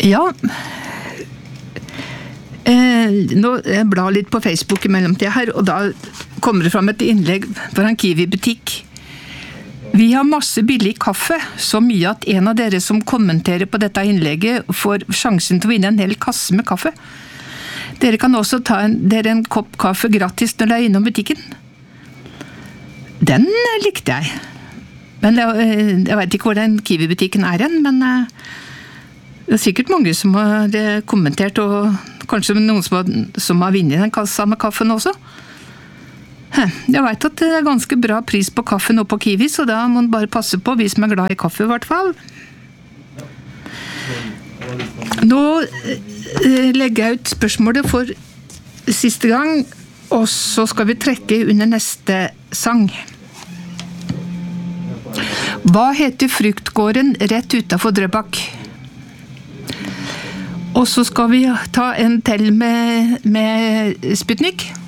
Ja, nå blar litt på Facebook I mellomtiden her, og da kommer det fram et innlegg for en Kiwi-butikk. Vi har masse billig kaffe, så mye at en av dere som kommenterer på dette innlegget får sjansen til å vinne en hel kasse med kaffe. Dere kan også ta dere en kopp kaffe gratis når dere innom butikken. Den likte jeg. Men jeg vet ikke hvor den Kiwi-butikken hen, men det sikkert mange som har kommentert, og kanskje noen som har vunnet den kassa med kaffen også. Jeg vet at det ganske bra pris på kaffe nå på Kiwi, så da må man bare passe på, vi som glad I kaffe I hvert fall. Nå legger jeg ut spørsmålet for siste gang, og så skal vi trekke under neste sang. Hva heter fruktgården rett utenfor Drøbak? Og så skal vi ta en til med Sputnik.